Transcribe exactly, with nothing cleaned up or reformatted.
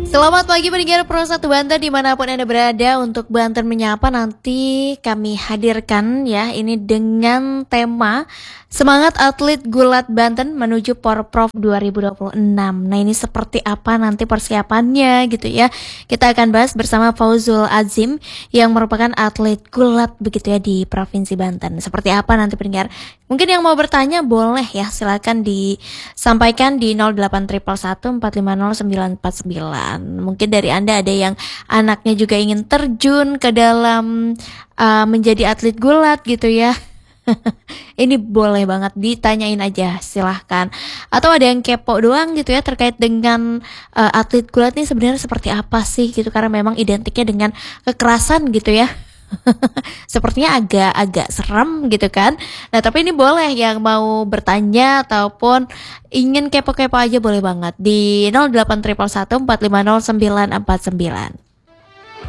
Selamat pagi pendengar Pro satu Banten dimanapun Anda berada. Untuk Banten Menyapa nanti kami hadirkan ya, ini dengan tema Semangat Atlet Gulat Banten menuju Porprov dua ribu dua puluh enam. Nah, ini seperti apa nanti persiapannya gitu ya. Kita akan bahas bersama Fauzul Azim yang merupakan atlet gulat begitu ya di Provinsi Banten. Seperti apa nanti pendengar? Mungkin yang mau bertanya boleh ya, silakan disampaikan di nol delapan satu satu empat lima nol sembilan empat sembilan. Mungkin dari Anda ada yang anaknya juga ingin terjun ke dalam uh, menjadi atlet gulat gitu ya. Ini boleh banget ditanyain aja, silahkan. Atau ada yang kepo doang gitu ya terkait dengan uh, atlet gulat ini sebenarnya seperti apa sih gitu, karena memang identiknya dengan kekerasan gitu ya. Sepertinya agak-agak serem gitu kan. Nah, tapi ini boleh yang mau bertanya ataupun ingin kepo-kepo aja boleh banget di nol delapan satu satu empat lima nol sembilan empat sembilan.